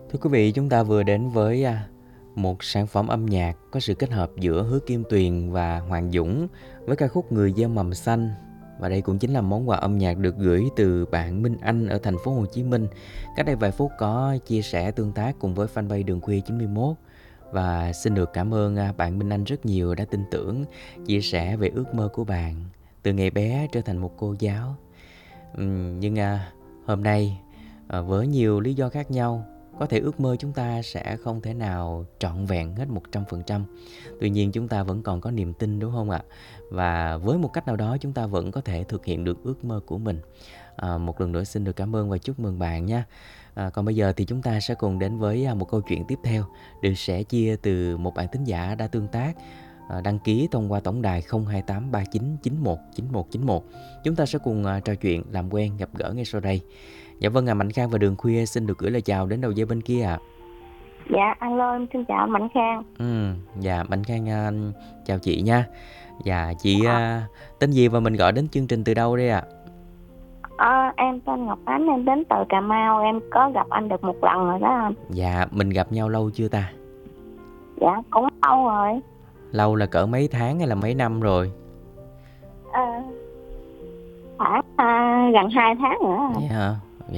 Thưa quý vị, chúng ta vừa đến với một sản phẩm âm nhạc có sự kết hợp giữa Hứa Kim Tuyền và Hoàng Dũng với ca khúc Người gieo mầm xanh. Và đây cũng chính là món quà âm nhạc được gửi từ bạn Minh Anh ở thành phố Hồ Chí Minh. Cách đây vài phút có chia sẻ tương tác cùng với fanpage Đường Khuya 91. Và xin được cảm ơn bạn Minh Anh rất nhiều đã tin tưởng, chia sẻ về ước mơ của bạn từ ngày bé trở thành một cô giáo. Nhưng hôm nay với nhiều lý do khác nhau, có thể ước mơ chúng ta sẽ không thể nào trọn vẹn hết 100%. Tuy nhiên chúng ta vẫn còn có niềm tin, đúng không ạ? Và với một cách nào đó chúng ta vẫn có thể thực hiện được ước mơ của mình. Một lần nữa xin được cảm ơn và chúc mừng bạn nha. Còn bây giờ thì chúng ta sẽ cùng đến với một câu chuyện tiếp theo được sẻ chia từ một bạn thính giả đã tương tác, đăng ký thông qua tổng đài 02839919191. Chúng ta sẽ cùng trò chuyện, làm quen, gặp gỡ ngay sau đây. Dạ vâng, Mạnh Khang và Đường Khuya xin được gửi lời chào đến đầu dây bên kia ạ. Dạ, alo, em xin chào anh Mạnh Khang. Dạ, Mạnh Khang chào chị nha. Dạ, chị tên gì và mình gọi đến chương trình từ đâu đây ạ? Em tên Ngọc Ánh, em đến từ Cà Mau, em có gặp anh được một lần rồi đó anh. Dạ, mình gặp nhau lâu chưa ta? Dạ, cũng lâu rồi. Lâu là cỡ mấy tháng hay là mấy năm rồi? Khoảng gần 2 tháng nữa. Dạ hả?